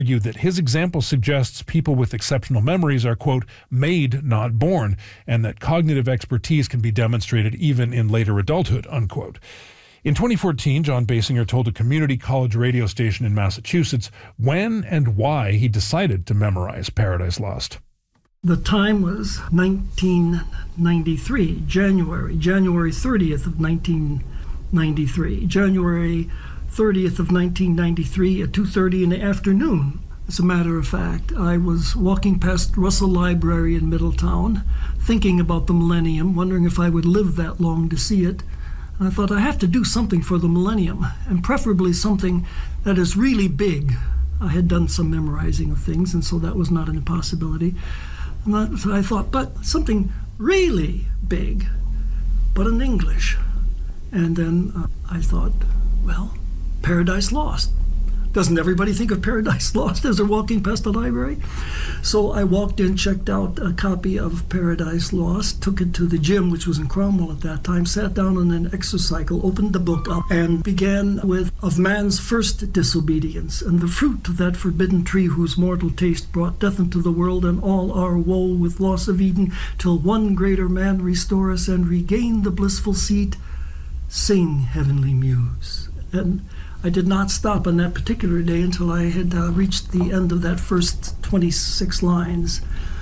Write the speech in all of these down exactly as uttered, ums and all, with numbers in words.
argued that his example suggests people with exceptional memories are, quote, made, not born, and that cognitive expertise can be demonstrated even in later adulthood, unquote. In twenty fourteen, John Basinger told a community college radio station in Massachusetts when and why he decided to memorize Paradise Lost. The time was nineteen ninety-three, January, January thirtieth of nineteen ninety-three. January thirtieth of nineteen ninety-three at two thirty in the afternoon. As a matter of fact, I was walking past Russell Library in Middletown, thinking about the millennium, wondering if I would live that long to see it. And I thought, I have to do something for the millennium, and preferably something that is really big. I had done some memorizing of things, and so that was not an impossibility. And I, so I thought, but something really big, but in English. And then uh, I thought, well, Paradise Lost. Doesn't everybody think of Paradise Lost as they're walking past the library? So I walked in, checked out a copy of Paradise Lost, took it to the gym, which was in Cromwell at that time, sat down on an exercycle, opened the book up, and began with Of Man's First Disobedience, and the fruit of that forbidden tree whose mortal taste brought death into the world, and all our woe with loss of Eden, till one greater man restore us and regain the blissful seat. Sing, heavenly muse. And I did not stop on that particular day until I had uh, reached the end of that first twenty-six lines,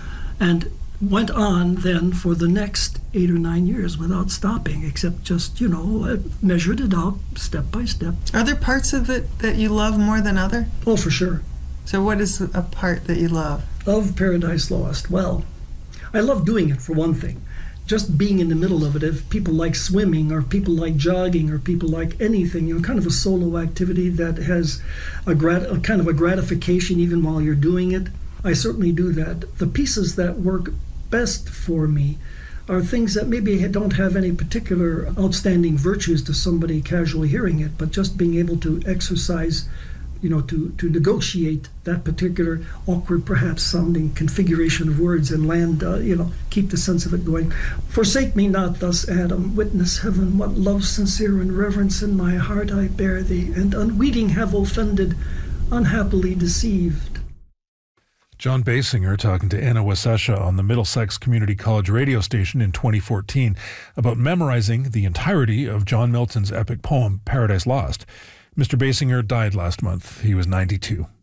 and went on then for the next eight or nine years without stopping, except just, you know, I measured it out step by step. Are there parts of it that you love more than other? Oh, for sure. So what is a part that you love? Of Paradise Lost. Well, I love doing it, for one thing. Just being in the middle of it, if people like swimming or people like jogging or people like anything, you know, kind of a solo activity that has a, grat- a kind of a gratification even while you're doing it, I certainly do that. The pieces that work best for me are things that maybe don't have any particular outstanding virtues to somebody casually hearing it, but just being able to exercise, you know, to, to negotiate that particular awkward, perhaps sounding configuration of words and land, uh, you know, keep the sense of it going. Forsake me not thus, Adam, witness heaven, what love sincere and reverence in my heart I bear thee, and unweeting have offended, unhappily deceived. John Basinger talking to Anna Wasesha on the Middlesex Community College radio station in twenty fourteen about memorizing the entirety of John Milton's epic poem, Paradise Lost. Mister Basinger died last month. He was ninety-two.